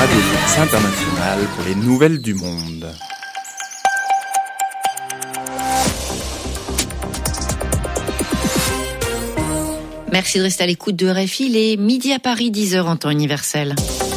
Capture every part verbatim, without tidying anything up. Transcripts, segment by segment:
Radio France Internationale pour les nouvelles du monde. Merci de rester à l'écoute de R F I, les midi à Paris, dix heures en temps universel.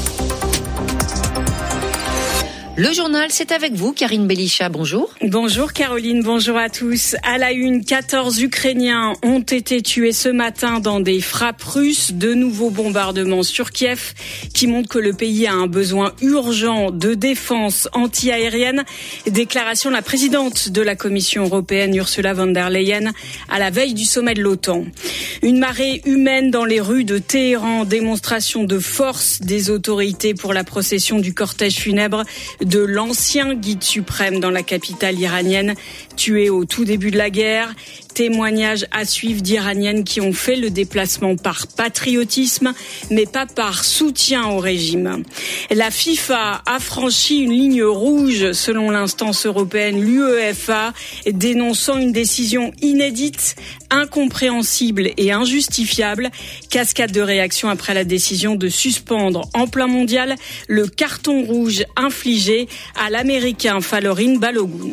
Le journal, c'est avec vous, Karine Belisha, bonjour. Bonjour Caroline, bonjour à tous. À la une, quatorze Ukrainiens ont été tués ce matin dans des frappes russes. De nouveaux bombardements sur Kiev qui montrent que le pays a un besoin urgent de défense anti-aérienne. Déclaration de la présidente de la Commission européenne, Ursula von der Leyen, à la veille du sommet de l'OTAN. Une marée humaine dans les rues de Téhéran, démonstration de force des autorités pour la procession du cortège funèbre de l'ancien guide suprême dans la capitale iranienne, tué au tout début de la guerre. Témoignages à suivre d'Iraniennes qui ont fait le déplacement par patriotisme, mais pas par soutien au régime. La FIFA a franchi une ligne rouge, selon l'instance européenne, l'UEFA, dénonçant une décision inédite, incompréhensible et injustifiable. Cascade de réactions après la décision de suspendre en plein mondial le carton rouge infligé à l'Américain Falorin Balogun.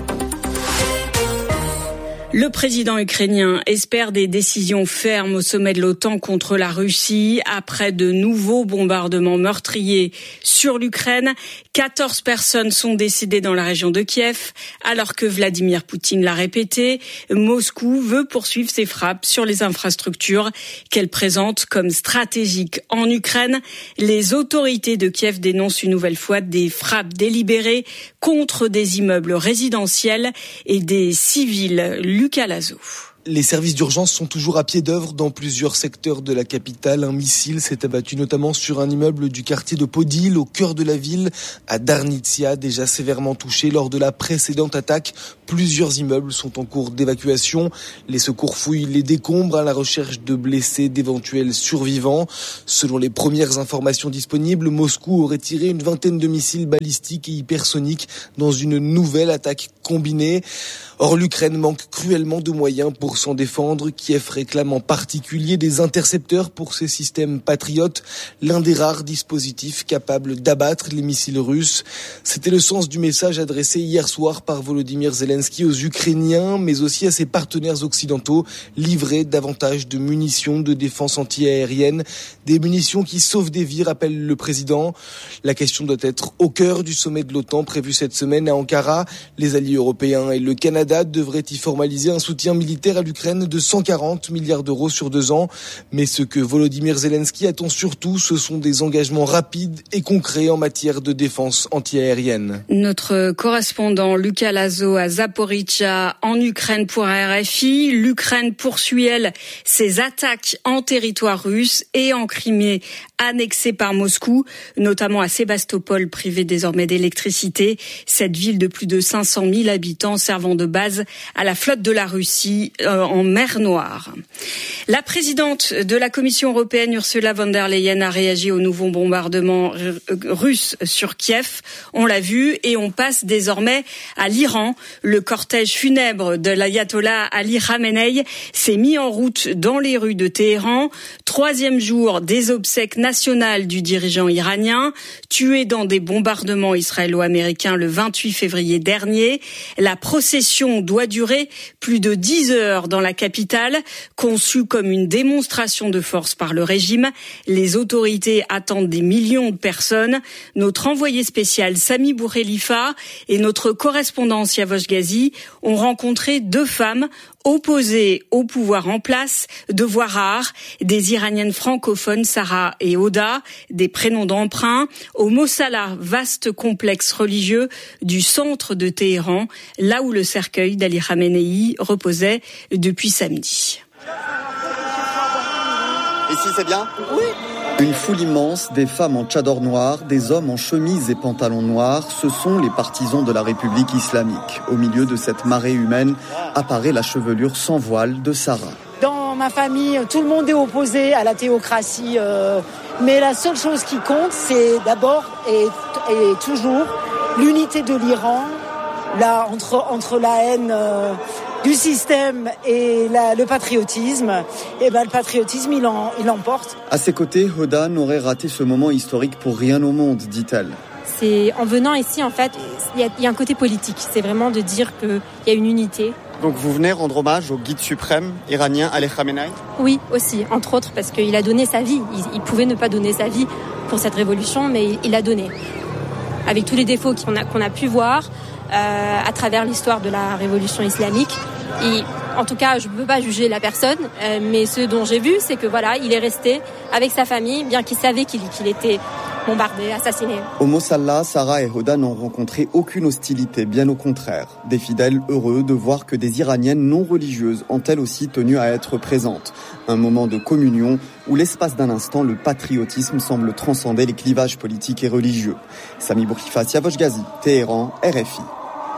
Le président ukrainien espère des décisions fermes au sommet de l'OTAN contre la Russie après de nouveaux bombardements meurtriers sur l'Ukraine. quatorze personnes sont décédées dans la région de Kiev, alors que Vladimir Poutine l'a répété. Moscou veut poursuivre ses frappes sur les infrastructures qu'elle présente comme stratégiques en Ukraine. Les autorités de Kiev dénoncent une nouvelle fois des frappes délibérées contre des immeubles résidentiels et des civils. Lucas Lazo. Les services d'urgence sont toujours à pied d'œuvre dans plusieurs secteurs de la capitale. Un missile s'est abattu notamment sur un immeuble du quartier de Podil, au cœur de la ville, à Darnitsia, déjà sévèrement touché lors de la précédente attaque. Plusieurs immeubles sont en cours d'évacuation. Les secours fouillent les décombres à la recherche de blessés, d'éventuels survivants. Selon les premières informations disponibles, Moscou aurait tiré une vingtaine de missiles balistiques et hypersoniques dans une nouvelle attaque combinée. Or, l'Ukraine manque cruellement de moyens pour s'en défendre. Kiev réclame en particulier des intercepteurs pour ses systèmes patriotes, l'un des rares dispositifs capables d'abattre les missiles russes. C'était le sens du message adressé hier soir par Volodymyr Zelensky aux Ukrainiens, mais aussi à ses partenaires occidentaux, livrer davantage de munitions de défense anti-aérienne, des munitions qui sauvent des vies, rappelle le président. La question doit être au cœur du sommet de l'OTAN prévu cette semaine à Ankara. Les alliés européens et le Canada devrait y formaliser un soutien militaire à l'Ukraine de cent quarante milliards d'euros sur deux ans. Mais ce que Volodymyr Zelensky attend surtout, ce sont des engagements rapides et concrets en matière de défense anti-aérienne. Notre correspondant Lucas Lazo à Zaporizhzhia en Ukraine pour R F I. L'Ukraine poursuit, elle, ses attaques en territoire russe et en Crimée annexée par Moscou, notamment à Sébastopol, privée désormais d'électricité. Cette ville de plus de cinq cent mille habitants servant de base à la flotte de la Russie euh, en mer Noire. La présidente de la Commission européenne, Ursula von der Leyen, a réagi aux nouveaux bombardements r- russes sur Kiev. On l'a vu et on passe désormais à l'Iran. Le cortège funèbre de l'ayatollah Ali Khamenei s'est mis en route dans les rues de Téhéran. Troisième jour des obsèques nationales du dirigeant iranien, tué dans des bombardements israélo-américains le vingt-huit février dernier. La procession doit durer plus de dix heures dans la capitale, conçue comme une démonstration de force par le régime. Les autorités attendent des millions de personnes. Notre envoyé spécial Sami Boukhelifa et notre correspondant Siavosh Ghazi ont rencontré deux femmes opposées au pouvoir en place, deux voix rares, des Iraniennes francophones, Sarah et Oda, des prénoms d'emprunt, au Mossala, vaste complexe religieux du centre de Téhéran, là où le cercueil d'Ali Khamenei reposait depuis samedi. Ici, c'est bien ? Oui. Une foule immense, des femmes en tchador noir, des hommes en chemise et pantalons noirs, ce sont les partisans de la République islamique. Au milieu de cette marée humaine apparaît la chevelure sans voile de Sarah. Dans ma famille, tout le monde est opposé à la théocratie, euh, mais la seule chose qui compte, c'est d'abord et, et toujours l'unité de l'Iran, là, entre, entre la haine euh, du système et la, le patriotisme, et ben le patriotisme il, en, il l'emporte. À ses côtés, Hoda n'aurait raté ce moment historique pour rien au monde, dit-elle. C'est en venant ici, en fait, il y, y a un côté politique. C'est vraiment de dire qu'il y a une unité. Donc vous venez rendre hommage au guide suprême iranien Ali Khamenei ? Oui, aussi, entre autres, parce qu'il a donné sa vie. Il, il pouvait ne pas donner sa vie pour cette révolution, mais il, il l'a donné. Avec tous les défauts qu'on a, qu'on a pu voir euh, à travers l'histoire de la révolution islamique. Et, en tout cas, je ne peux pas juger la personne, euh, mais ce dont j'ai vu, c'est que voilà, il est resté avec sa famille, bien qu'il savait qu'il, qu'il était bombardé, assassiné. Au Mosalla, Sarah et Hoda n'ont rencontré aucune hostilité, bien au contraire. Des fidèles heureux de voir que des Iraniennes non religieuses ont elles aussi tenu à être présentes. Un moment de communion où l'espace d'un instant, le patriotisme semble transcender les clivages politiques et religieux. Sami Bourkifa, Siavosh Ghazi, Téhéran, R F I.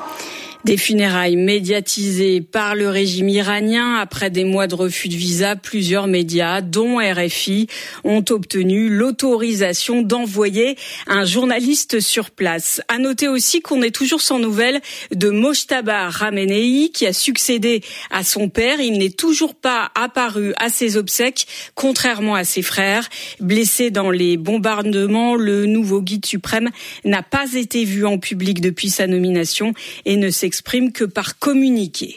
Des funérailles médiatisées par le régime iranien. Après des mois de refus de visa, plusieurs médias, dont R F I, ont obtenu l'autorisation d'envoyer un journaliste sur place. À noter aussi qu'on est toujours sans nouvelles de Mojtaba Khamenei, qui a succédé à son père. Il n'est toujours pas apparu à ses obsèques, contrairement à ses frères. Blessé dans les bombardements, le nouveau guide suprême n'a pas été vu en public depuis sa nomination et ne s'est exprime que par communiqué.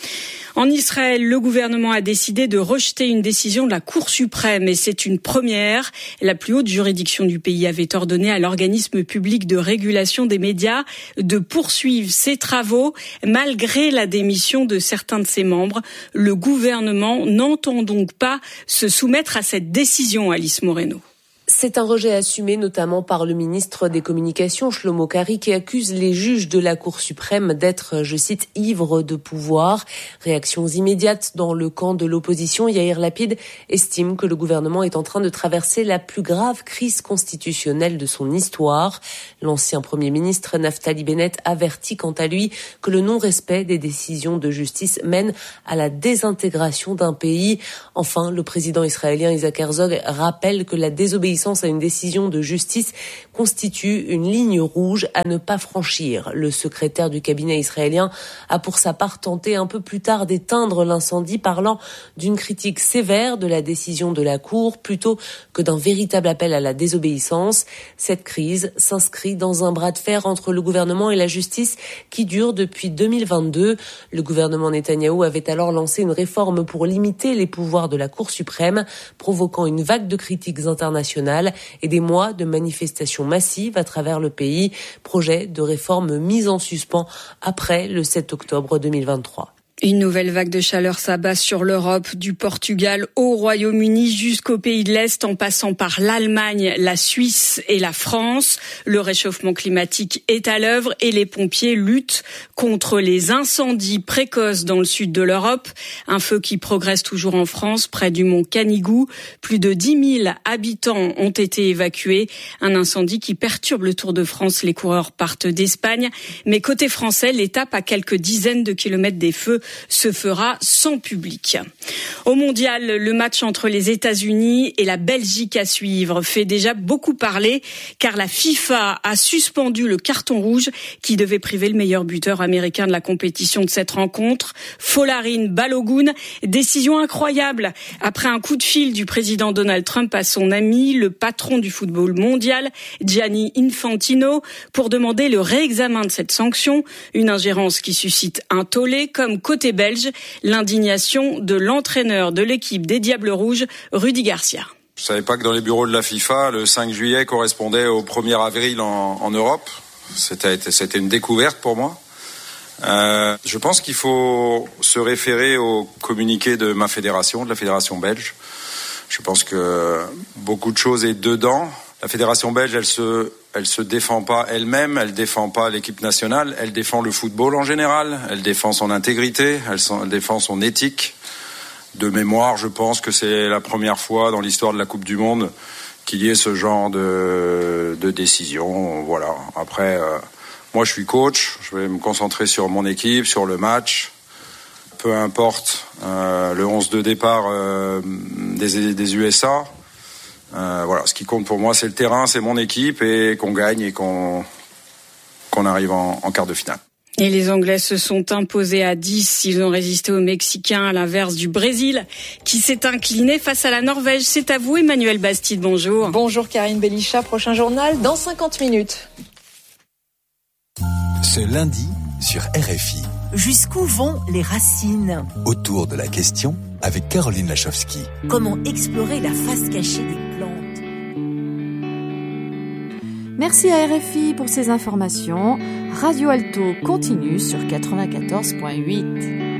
En Israël, le gouvernement a décidé de rejeter une décision de la Cour suprême et c'est une première. La plus haute juridiction du pays avait ordonné à l'organisme public de régulation des médias de poursuivre ses travaux malgré la démission de certains de ses membres. Le gouvernement n'entend donc pas se soumettre à cette décision, Alice Moreno. C'est un rejet assumé notamment par le ministre des Communications, Shlomo Kari, qui accuse les juges de la Cour suprême d'être, je cite, ivres de pouvoir. Réactions immédiates dans le camp de l'opposition. Yair Lapid estime que le gouvernement est en train de traverser la plus grave crise constitutionnelle de son histoire. L'ancien Premier ministre Naftali Bennett avertit quant à lui que le non-respect des décisions de justice mène à la désintégration d'un pays. Enfin, le président israélien Isaac Herzog rappelle que la désobéissance à une décision de justice constitue une ligne rouge à ne pas franchir. Le secrétaire du cabinet israélien a pour sa part tenté un peu plus tard d'éteindre l'incendie, parlant d'une critique sévère de la décision de la Cour plutôt que d'un véritable appel à la désobéissance. Cette crise s'inscrit dans un bras de fer entre le gouvernement et la justice qui dure depuis deux mille vingt-deux. Le gouvernement Netanyahou avait alors lancé une réforme pour limiter les pouvoirs de la Cour suprême, provoquant une vague de critiques internationales et des mois de manifestations massives à travers le pays. Projet de réforme mis en suspens après le sept octobre deux mille vingt-trois. Une nouvelle vague de chaleur s'abat sur l'Europe, du Portugal au Royaume-Uni jusqu'aux pays de l'Est, en passant par l'Allemagne, la Suisse et la France. Le réchauffement climatique est à l'œuvre et les pompiers luttent contre les incendies précoces dans le sud de l'Europe. Un feu qui progresse toujours en France, près du mont Canigou. Plus de dix mille habitants ont été évacués. Un incendie qui perturbe le Tour de France. Les coureurs partent d'Espagne. Mais côté français, l'étape à quelques dizaines de kilomètres des feux se fera sans public. Au mondial, le match entre les États-Unis et la Belgique à suivre fait déjà beaucoup parler car la FIFA a suspendu le carton rouge qui devait priver le meilleur buteur américain de la compétition de cette rencontre, Folarin Balogun. Décision incroyable après un coup de fil du président Donald Trump à son ami, le patron du football mondial, Gianni Infantino, pour demander le réexamen de cette sanction, une ingérence qui suscite un tollé comme côté belge, l'indignation de l'entraîneur de l'équipe des Diables Rouges, Rudy Garcia. Je ne savais pas que dans les bureaux de la FIFA, le cinq juillet correspondait au premier avril en, en Europe. C'était, c'était une découverte pour moi. Euh, je pense qu'il faut se référer au communiqué de ma fédération, de la fédération belge. Je pense que beaucoup de choses est dedans. La fédération belge, elle se, elle se défend pas elle-même, elle défend pas l'équipe nationale, elle défend le football en général, elle défend son intégrité, elle, elle défend son éthique. De mémoire, je pense que c'est la première fois dans l'histoire de la Coupe du Monde qu'il y ait ce genre de, de décision. Voilà. Après, euh, moi, je suis coach, je vais me concentrer sur mon équipe, sur le match. Peu importe euh, le onze de départ euh, des, des U S A. Euh, voilà, ce qui compte pour moi, c'est le terrain, c'est mon équipe et qu'on gagne et qu'on, qu'on arrive en, en quart de finale. Et les Anglais se sont imposés à dix. Ils ont résisté aux Mexicains, à l'inverse du Brésil, qui s'est incliné face à la Norvège. C'est à vous, Emmanuel Bastide, bonjour. Bonjour Karine Belichat, prochain journal dans cinquante minutes. Ce lundi, sur R F I. Jusqu'où vont les racines ? Autour de la question, avec Caroline Lachowski. Comment explorer la face cachée des plantes ? Merci à R F I pour ces informations. Radio Alto continue sur quatre-vingt-quatorze virgule huit.